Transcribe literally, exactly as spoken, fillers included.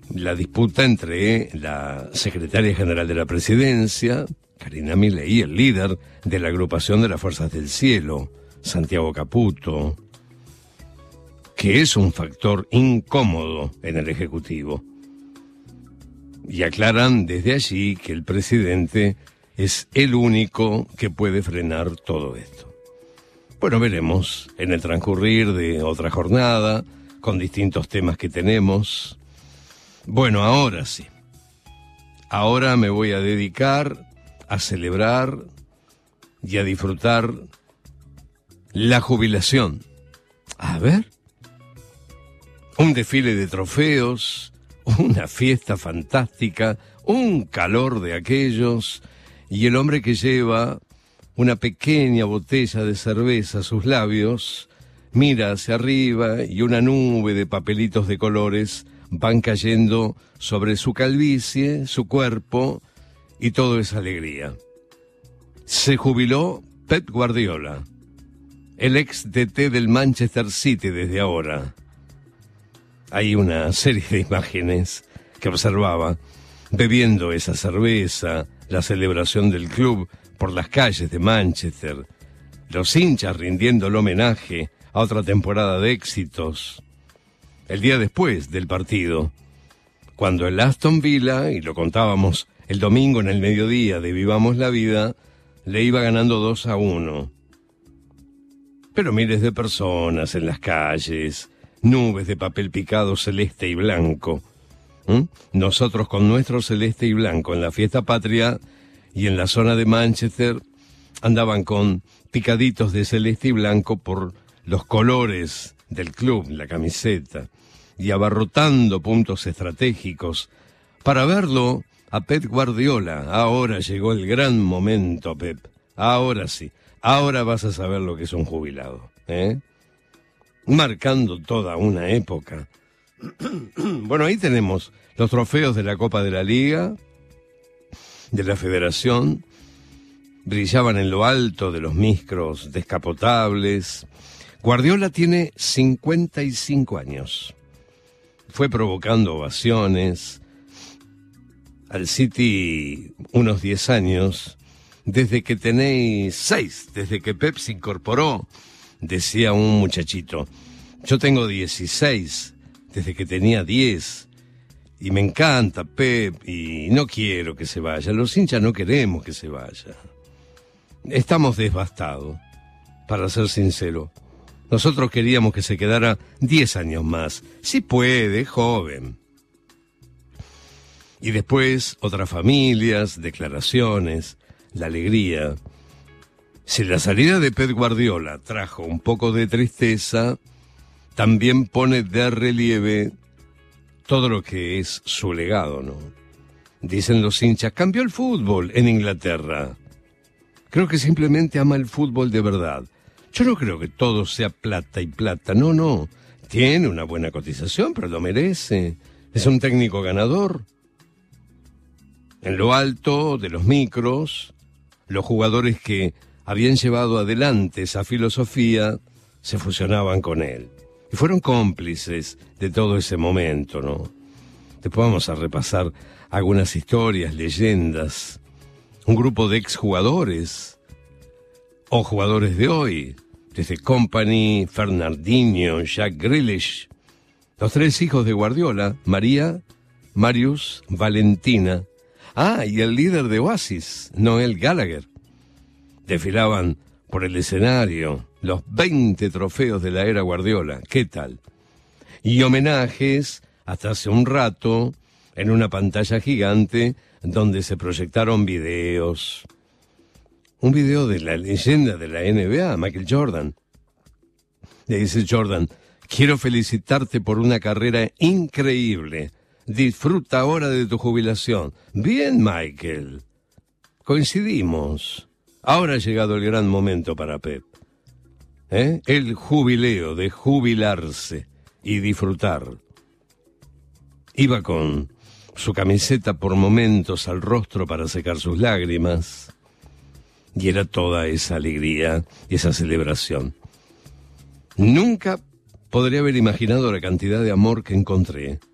la disputa entre la secretaria general de la presidencia, Karina Milei, y el líder de la agrupación de las Fuerzas del Cielo, Santiago Caputo, que es un factor incómodo en el Ejecutivo. Y aclaran desde allí que el presidente es el único que puede frenar todo esto. Bueno, veremos en el transcurrir de otra jornada, con distintos temas que tenemos. Bueno, ahora sí. Ahora me voy a dedicar a celebrar y a disfrutar la jubilación. A ver. Un desfile de trofeos, una fiesta fantástica, un calor de aquellos, y el hombre que lleva una pequeña botella de cerveza a sus labios, mira hacia arriba y una nube de papelitos de colores van cayendo sobre su calvicie, su cuerpo, y todo es alegría. Se jubiló Pep Guardiola, el ex D T del Manchester City desde ahora. Hay una serie de imágenes que observaba bebiendo esa cerveza, la celebración del club por las calles de Manchester, los hinchas rindiéndole homenaje a otra temporada de éxitos. El día después del partido, cuando el Aston Villa, y lo contábamos el domingo en el mediodía de Vivamos la Vida, le iba ganando dos a uno. Pero miles de personas en las calles, nubes de papel picado celeste y blanco. ¿Mm? Nosotros con nuestro celeste y blanco en la fiesta patria, y en la zona de Manchester andaban con picaditos de celeste y blanco por los colores del club, la camiseta, y abarrotando puntos estratégicos para verlo a Pep Guardiola. Ahora llegó el gran momento, Pep. Ahora sí, ahora vas a saber lo que es un jubilado, ¿eh? Marcando toda una época. Bueno, ahí tenemos los trofeos de la Copa de la Liga, de la Federación, brillaban en lo alto de los micros descapotables. Guardiola tiene cincuenta y cinco años. Fue provocando ovaciones al City unos diez años, desde que tenéis seis, desde que Pep se incorporó, decía un muchachito. Yo tengo dieciséis, desde que tenía diez, y me encanta Pep, y no quiero que se vaya. Los hinchas no queremos que se vaya. Estamos devastados, para ser sincero. Nosotros queríamos que se quedara diez años más. Si puede, joven. Y después, otras familias, declaraciones, la alegría. Si la salida de Pep Guardiola trajo un poco de tristeza, también pone de relieve todo lo que es su legado, ¿no? Dicen los hinchas, cambió el fútbol en Inglaterra. Creo que simplemente ama el fútbol de verdad. Yo no creo que todo sea plata y plata, no, no. Tiene una buena cotización, pero lo merece. Es un técnico ganador. En lo alto de los micros, los jugadores que habían llevado adelante esa filosofía se fusionaban con él. Y fueron cómplices de todo ese momento, ¿no? Después vamos a repasar algunas historias, leyendas. Un grupo de exjugadores o jugadores de hoy, desde Kompany, Fernandinho, Jack Grealish, los tres hijos de Guardiola, María, Marius, Valentina, ah, y el líder de Oasis, Noel Gallagher. Desfilaban por el escenario los veinte trofeos de la era Guardiola. ¿Qué tal? Y homenajes hasta hace un rato en una pantalla gigante donde se proyectaron videos. Un video de la leyenda de la N B A, Michael Jordan. Le dice Jordan, quiero felicitarte por una carrera increíble. Disfruta ahora de tu jubilación. Bien, Michael. Coincidimos. Ahora ha llegado el gran momento para Pep. ¿Eh? El jubileo de jubilarse y disfrutar. Iba con su camiseta por momentos al rostro para secar sus lágrimas. Y era toda esa alegría y esa celebración. Nunca podría haber imaginado la cantidad de amor que encontré